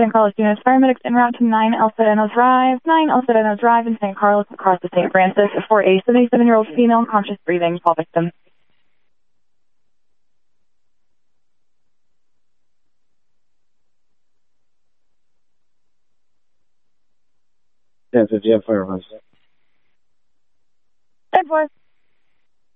St. Carlos units. Paramedics en route to 9 El Sereno Drive. 9 El Sereno Drive in St. Carlos across the St. Francis for a 77-year-old female conscious breathing fall victim. Yeah, so do you have fire? 10-4.